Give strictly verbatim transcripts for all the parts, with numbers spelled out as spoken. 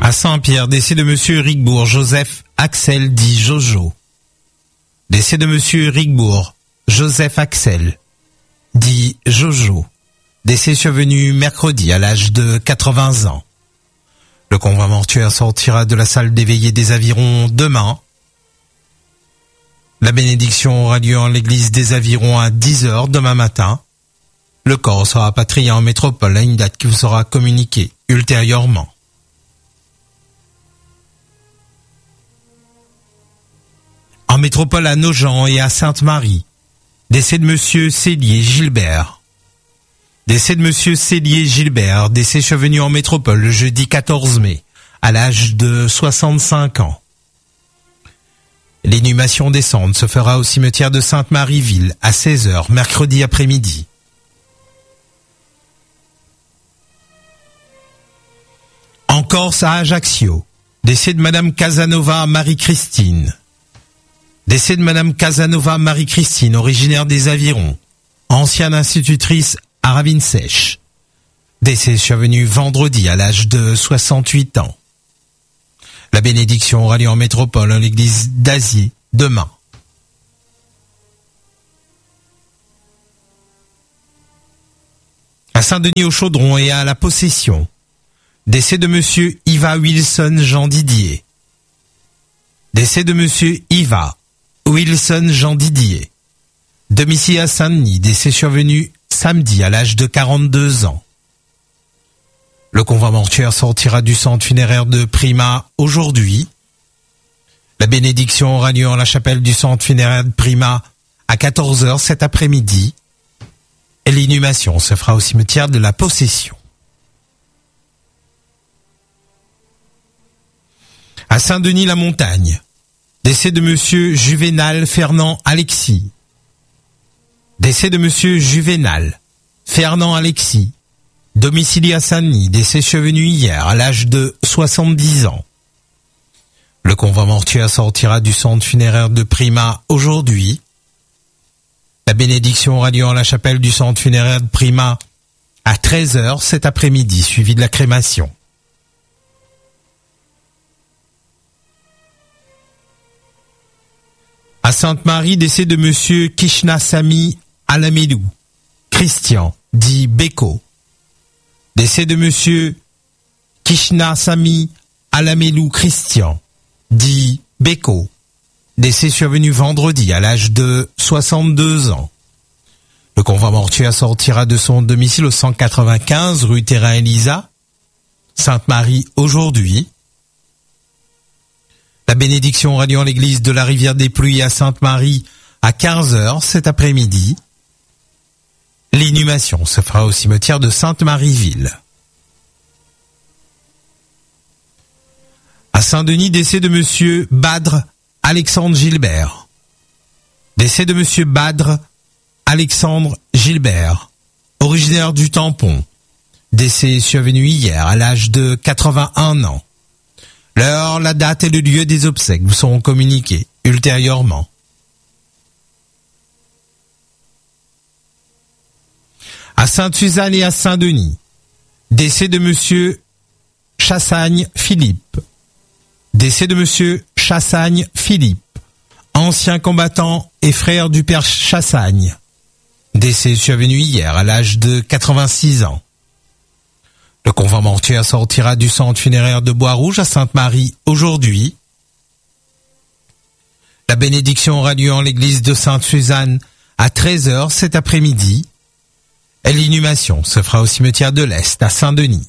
À Saint-Pierre, décès de monsieur Rigbourg, Joseph Axel dit Jojo. Décès de monsieur Rigbourg, Joseph Axel dit Jojo. Décès survenu mercredi à l'âge de quatre-vingts ans. Le convoi mortuaire sortira de la salle des veillées des Avirons demain. La bénédiction aura lieu en l'église des Avirons à dix heures demain matin. Le corps sera rapatrié en métropole à une date qui vous sera communiquée ultérieurement. En métropole à Nogent et à Sainte-Marie, décès de monsieur Célier Gilbert. Décès de monsieur Célier Gilbert, décès survenu en métropole le jeudi quatorze mai, à l'âge de soixante-cinq ans. L'inhumation des cendres se fera au cimetière de Sainte-Marie-Ville à seize heures, mercredi après-midi. En Corse à Ajaccio, décès de madame Casanova Marie-Christine. Décès de madame Casanova Marie-Christine, originaire des Avirons, ancienne institutrice à Ravine-Sèche. Décès survenu vendredi à l'âge de soixante-huit ans. La bénédiction aura lieu en métropole à l'église d'Azier demain. À Saint-Denis-au-Chaudron et à la Possession, décès de monsieur Iva Wilson Jean Didier. Décès de monsieur Iva Wilson Jean Didier. Domicile à Saint-Denis, décès survenu samedi à l'âge de quarante-deux ans. Le convoi mortuaire sortira du centre funéraire de Prima aujourd'hui. La bénédiction aura lieu en la chapelle du centre funéraire de Prima à quatorze heures cet après-midi. Et l'inhumation se fera au cimetière de la Possession. À Saint-Denis-la-Montagne, décès de monsieur Juvénal Fernand Alexis. Décès de monsieur Juvénal Fernand Alexis, domicilié à Saint-Denis, décès survenu hier à l'âge de soixante-dix ans. Le convoi mortuaire sortira du centre funéraire de Prima aujourd'hui. La bénédiction aura lieu en la chapelle du centre funéraire de Prima à treize heures cet après-midi, suivi de la crémation. À Sainte-Marie, décès de monsieur Kishnasamy Alamelou Christian, dit Beko. Décès de monsieur Kishnasamy Alamelou Christian, dit Beko. Décès survenu vendredi à l'âge de soixante-deux ans. Le convoi mortuaire sortira de son domicile au cent quatre-vingt-quinze rue Terrain Elisa, Sainte-Marie aujourd'hui. La bénédiction aura lieu en l'église de la Rivière des Pluies à Sainte-Marie à quinze heures cet après-midi. L'inhumation se fera au cimetière de Sainte-Marie-Ville. À Saint-Denis, décès de monsieur Badre Alexandre Gilbert. Décès de monsieur Badre Alexandre Gilbert, originaire du Tampon. Décès survenu hier à l'âge de quatre-vingt-un ans. L'heure, la date et le lieu des obsèques vous seront communiqués ultérieurement. À Sainte-Suzanne et à Saint-Denis, décès de monsieur Chassagne Philippe. Décès de monsieur Chassagne Philippe, ancien combattant et frère du père Chassagne. Décès survenu hier à l'âge de quatre-vingt-six ans. Le convoi mortuaire sortira du centre funéraire de Bois-Rouge à Sainte-Marie aujourd'hui. La bénédiction aura lieu en l'église de Sainte-Suzanne à treize heures cet après-midi. Et l'inhumation se fera au cimetière de l'Est à Saint-Denis.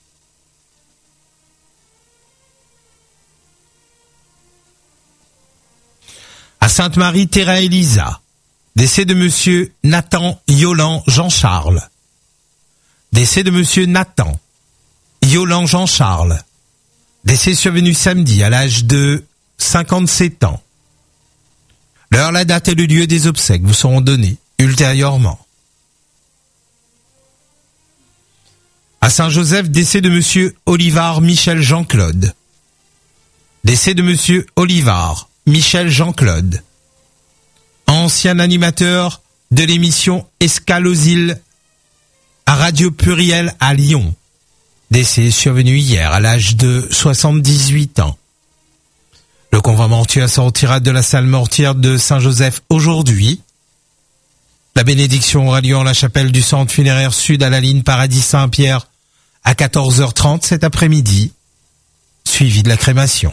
À Sainte-Marie Terrain Elisa, décès de monsieur Nathan Yolan Jean-Charles. Décès de monsieur Nathan Yolan Jean-Charles. Décès survenu samedi à l'âge de cinquante-sept ans. L'heure, la date et le lieu des obsèques vous seront donnés ultérieurement. À Saint-Joseph, décès de monsieur Olivard Michel Jean-Claude. Décès de monsieur Olivard Michel Jean-Claude, ancien animateur de l'émission Escale aux îles à Radio Pluriel à Lyon. décès survenu hier à l'âge de soixante-dix-huit ans. Le convoi mortuaire sortira de la salle mortuaire de Saint-Joseph aujourd'hui. La bénédiction aura lieu en la chapelle du centre funéraire sud à la ligne Paradis-Saint-Pierre à quatorze heures trente cet après-midi, suivi de la crémation.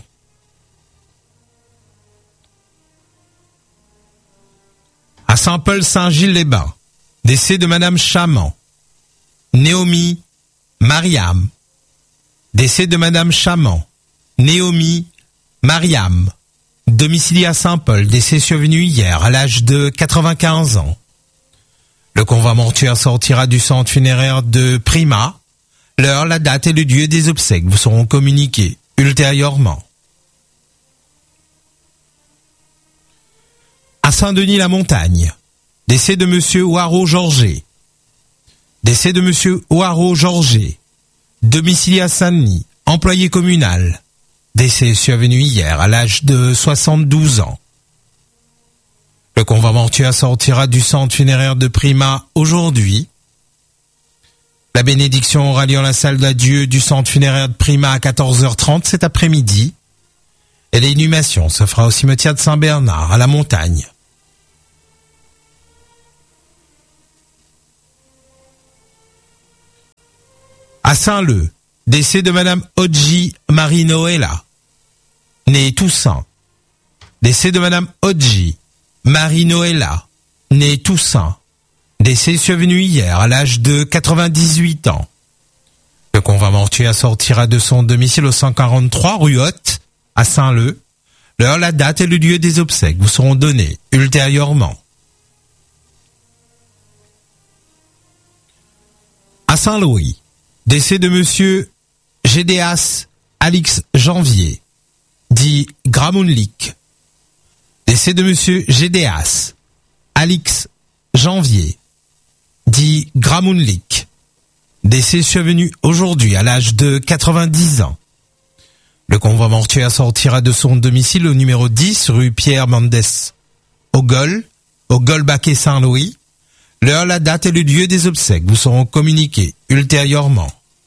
À Saint-Paul-Saint-Gilles-les-Bains, décès de Madame Chaman, Néomi Mariam. Décès de Madame Chaman, Néomi Mariam. Domicilié à Saint-Paul, décès survenu hier à l'âge de quatre-vingt-quinze ans. Le convoi mortuaire sortira du centre funéraire de Prima. L'heure, la date et le lieu des obsèques vous seront communiqués ultérieurement. À Saint-Denis-la-Montagne, décès de Monsieur Ouaro Georget. Décès de Monsieur Ouaro Georget, domicilié à Saint-Denis, employé communal. Décès survenu hier à l'âge de soixante-douze ans. Le convoi mortuaire sortira du centre funéraire de Prima aujourd'hui. La bénédiction aura lieu en la salle d'adieu du centre funéraire de Prima à quatorze heures trente cet après-midi. Et l'inhumation se fera au cimetière de Saint-Bernard, à la Montagne. À Saint-Leu, décès de Madame Odji Marie-Noëlla, née Toussaint. Décès de Madame Odji Marie-Noëlla, née Toussaint. Décès survenu hier à l'âge de quatre-vingt-dix-huit ans. Le convoi mortuaire sortira de son domicile au cent quarante-trois rue Haute, à Saint-Leu. L'heure, la date et le lieu des obsèques vous seront donnés ultérieurement. À Saint-Louis, décès de Monsieur Gédéas Alix Janvier, dit Gramounlik. Décès de Monsieur Gédéas Alix Janvier, dit Gramounlik. Décès survenu aujourd'hui à l'âge de quatre-vingt-dix ans. Le convoi mortuaire sortira de son domicile au numéro dix rue Pierre Mendes, au Gol, au Golbaquet Saint-Louis. L'heure, la date et le lieu des obsèques vous seront communiqués ultérieurement.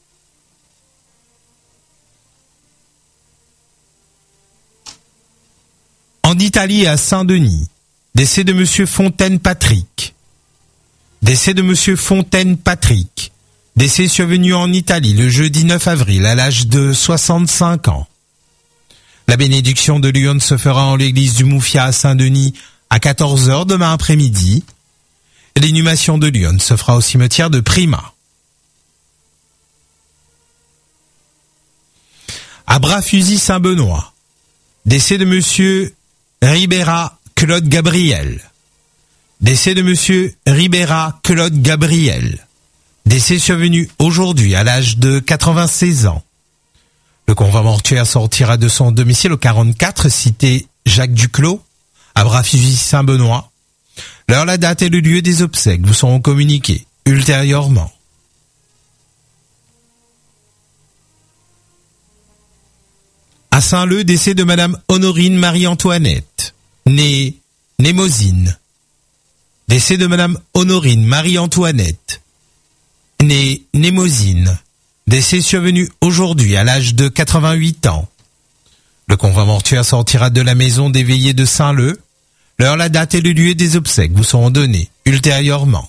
En Italie, à Saint-Denis, décès de Monsieur Fontaine Patrick. Décès de Monsieur Fontaine Patrick. Décès survenu en Italie le jeudi neuf avril à l'âge de soixante-cinq ans. La bénédiction de l'urne se fera en l'église du Moufia à Saint-Denis à quatorze heures demain après-midi. L'inhumation de l'urne se fera au cimetière de Prima. À Bras-Fusil-Saint-Benoît, décès de Monsieur Ribera Claude Gabriel. Décès de Monsieur Ribera Claude Gabriel. Décès survenu aujourd'hui à l'âge de quatre-vingt-seize ans. Le convoi mortuaire sortira de son domicile au quarante-quatre, cité Jacques Duclos, à Bras-Fusil-Saint-Benoît. L'heure, la date et le lieu des obsèques vous seront communiqués ultérieurement. À Saint-Leu, décès de Madame Honorine Marie-Antoinette, née Némosine. Décès de Madame Honorine Marie-Antoinette, née Némosine. Décès survenu aujourd'hui à l'âge de quatre-vingt-huit ans. Le convoi mortuaire sortira de la maison des veillées de Saint-Leu. L'heure, la date et le lieu des obsèques vous seront donnés ultérieurement.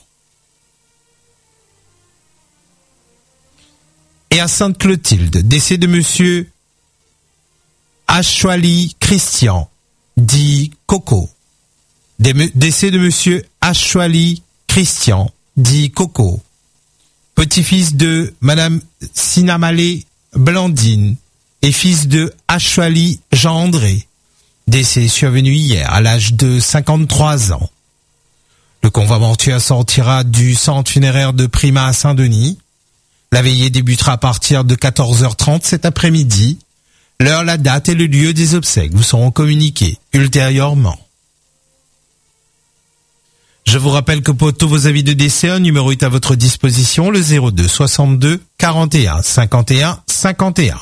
Et à Sainte-Clotilde, décès de Monsieur Achouali Christian, dit Coco. Décès de Monsieur Achouali Christian, dit Coco. Petit-fils de Madame Sinamalé Blandine et fils de Achouali Jean-André. Décès survenu hier à l'âge de cinquante-trois ans. Le convoi mortuaire sortira du centre funéraire de Prima à Saint-Denis. La veillée débutera à partir de quatorze heures trente cet après-midi. L'heure, la date et le lieu des obsèques vous seront communiqués ultérieurement. Je vous rappelle que pour tous vos avis de décès, un numéro est à votre disposition, le zéro deux soixante-deux quarante et un cinquante et un cinquante et un.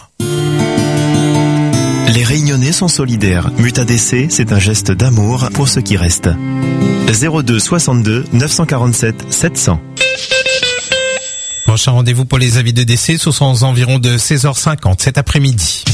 Les Réunionnais sont solidaires. Muta-décès, c'est un geste d'amour pour ceux qui restent. zéro deux soixante-deux neuf cent quarante-sept sept cents. Prochain rendez-vous pour les avis de décès, ce sera aux environs de seize heures cinquante cet après-midi.